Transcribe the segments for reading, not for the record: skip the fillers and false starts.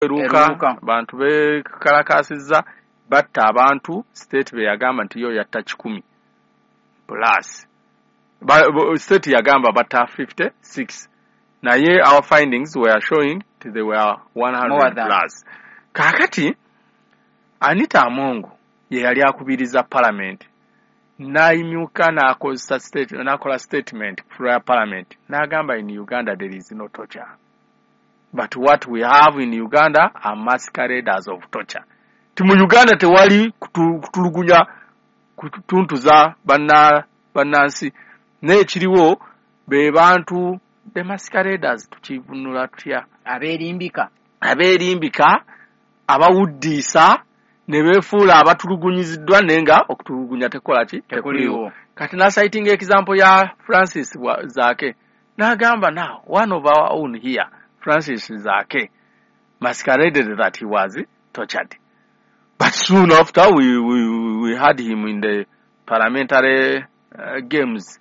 eruka abantu bekalakasizza batta abantu state be yagamba nti yo yatta 10 plus state yagamba batta 56 naye our findings were showing that they were 100 plus kakati Anita Amongo ye yali akubiriza parliament naimyuka nakola statement for parliament nagamba in Uganda there is no torture. But what we have in Uganda are masqueraders of torture. Timu Uganda tewali kutulugunya kutuntuza bannansi n'ekiriwo be bantu the masqueraders tukivunula tutya aberimbika abawuddisa ne befuula abatulugunyiziddwa nenga okutulugunya tekola ki tekuliwo kati na citing example ya Francis Zake nagamba now one of our own here Francis Zake masqueraded that he was tortured. But soon after, we had him in the parliamentary games.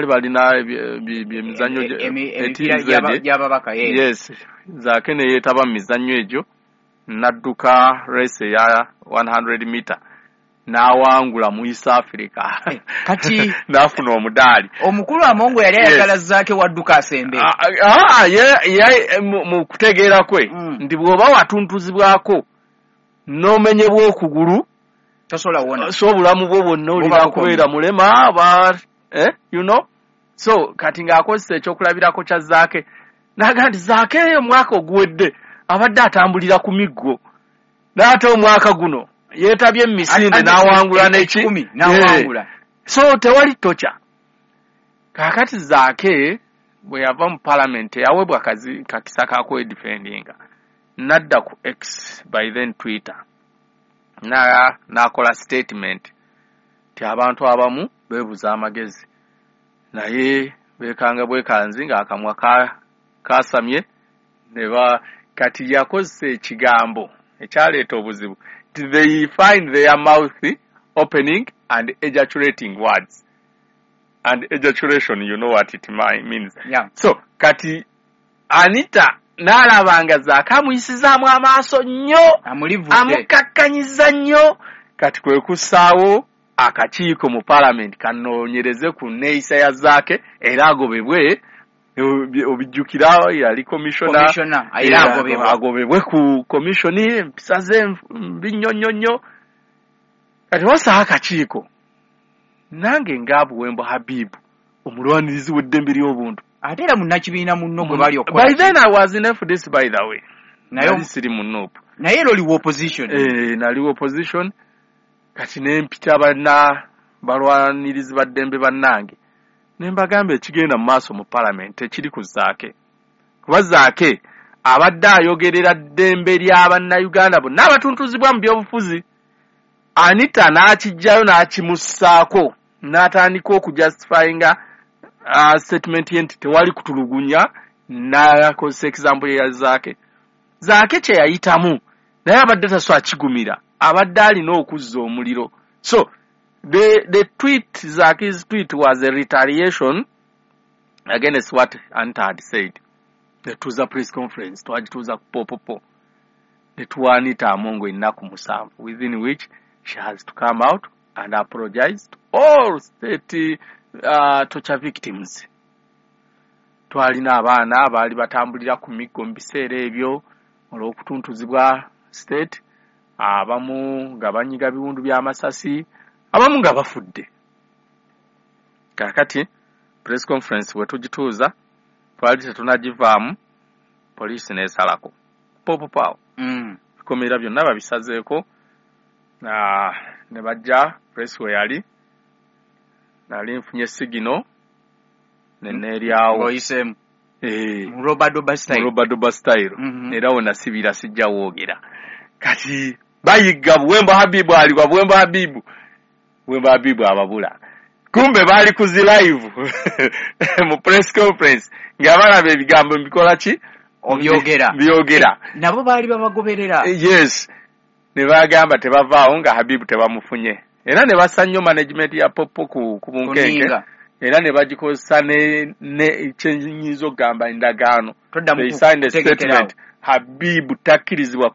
Yes, Zake ne yetaba mizanyo ejo nadduka race ya 100 meter. Nawangula mu East Africa kati nafuna omudali omukulu Amongo yali ayagala Zake wadduka asembe ye mu kutegeera kwe ndi bwoba watuntuzibwako nomenyebwa okugulu tasola wona so bulamu bwo bwonna olira kubeera mulema you know so kati ng'akozesa ekyokulabirako kya Zake naga nti Zake mwaka oguwedde abadde atambulira ku miggo n'ate omwaka guno yetabye emisinde n'awangula n'ekikumi n'awangula so tewali tocha kakati Zake bwe yava mu parliament yaweebwa kakisa kako defendinga nadda ku X by then Twitter n'akola statement ti abantu abamu beebuza amagezi naye beekanga bwekanzi ng'akamwa kasamye neba kati yakozesa ekigambo ekyaleeta obuzibu. They find their mouth opening and ejaculating words. And ejaculation, you know what it means. Yeah. So, kati Anita n'alabanga Zake amuyisizaamu amaaso nnyo, amukakkanyiza nnyo, kati kwe kussaawo akakiiko mu parliament kanoonyereze ku nneeyisa ya Zake era agobebwe. Obijjukira yali commissioner agobebwe ku commission empisa ze binnyonnyonnyo kati wasa akakiiko nange ng'abuwembo Habibu omulwanirizi w'eddembe ly'obuntu ate era munnakibiina munno gwe bali okukola by then I was in FDC by the way naye siri munnopu naye era oliwo opposition naliwo opposition kati n'empita balwanirizi baddembe bannange nembagamba ekigenda mu maaso mu parliament ekiri ku Zake kuba Zake abadde ayogerera ddembe ly'abannayuganda bonna abatuntuzibwa mu byobufuzi. Anita n'akijjayo n'akimussaako n'atandika okujustifyinga statement ye nti tewali kutulugunya n'akozesa example ya Zake. Zake kye yayitamu naye abadde tasobola kigumira abadde alina okuzza omuliro. So the tweet, Zake's tweet was a retaliation against what Anita had said. The Tuza press conference, Tuza popopo. The Anita Amongo ennaku musanvu, within which she has to come out and apologize to all state torture victims. Twalina abaana abaali batambulira ku miggo mu biseera ebyo olw'okutuntuzibwa state, abamu nga banyiga biwundu by'amasasi, abamu nga bafudde. Kakati press conference wetugituuza twali tetunagivaamu poliisi n'esalako popopawo bikomera byonna babisazeeko ne bajja press we yali nali nfunye sigino neneeryawo oyisemu Robadoba style era wona sibira sijja woogera kati bayigga Buwemba Habibu aliwa Buwemba Habibu ababula kumbe bali kuzi live mu press conference ng'abalaba ebigambo mbikola ki byogera nabo bali babagoberera yes ne bagamba tebavaawo nga Habibu tebamufunye era ne basannyo management ya Popo ku bunkenke era ne bagikozesa ne kyenyizo gamba endagaano they signed a statement Habibu takkirizibwa